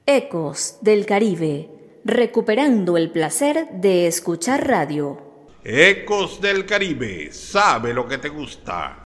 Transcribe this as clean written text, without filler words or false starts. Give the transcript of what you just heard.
Ecos del Caribe, recuperando el placer de escuchar radio. Ecos del Caribe, sabe lo que te gusta.